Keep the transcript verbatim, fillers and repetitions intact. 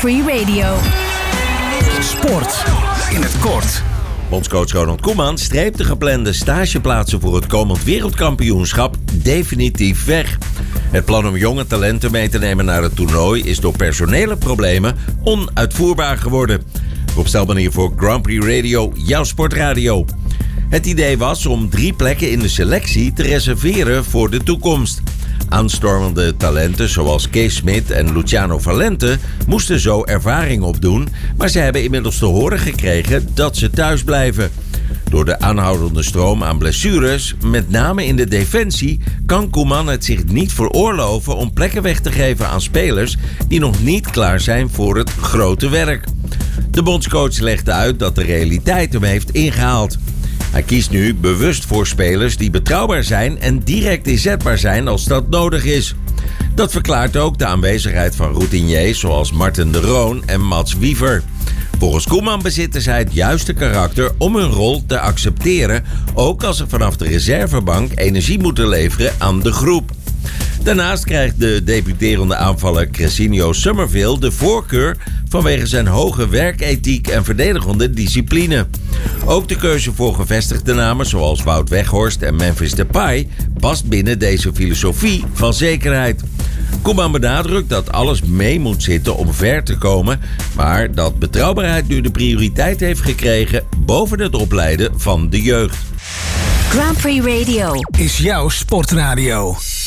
Prix Radio. Sport in het kort. Bondscoach Ronald Koeman streept de geplande stageplaatsen voor het komend wereldkampioenschap definitief weg. Het plan om jonge talenten mee te nemen naar het toernooi is door personele problemen onuitvoerbaar geworden. Rob Stelman hier voor Grand Prix Radio, jouw sportradio. Het idee was om drie plekken in de selectie te reserveren voor de toekomst. Aanstormende talenten zoals Kees Smit en Luciano Valente moesten zo ervaring opdoen, maar ze hebben inmiddels te horen gekregen dat ze thuis blijven. Door de aanhoudende stroom aan blessures, met name in de defensie, kan Koeman het zich niet veroorloven om plekken weg te geven aan spelers die nog niet klaar zijn voor het grote werk. De bondscoach legde uit dat de realiteit hem heeft ingehaald. Hij kiest nu bewust voor spelers die betrouwbaar zijn en direct inzetbaar zijn als dat nodig is. Dat verklaart ook de aanwezigheid van routiniers zoals Marten de Roon en Mats Wiever. Volgens Koeman bezitten zij het juiste karakter om hun rol te accepteren, ook als ze vanaf de reservebank energie moeten leveren aan de groep. Daarnaast krijgt de debuterende aanvaller Crescencio Summerville de voorkeur vanwege zijn hoge werkethiek en verdedigende discipline. Ook de keuze voor gevestigde namen zoals Wout Weghorst en Memphis Depay past binnen deze filosofie van zekerheid. Koeman benadrukt dat alles mee moet zitten om ver te komen, maar dat betrouwbaarheid nu de prioriteit heeft gekregen boven het opleiden van de jeugd. Grand Prix Radio Is jouw sportradio.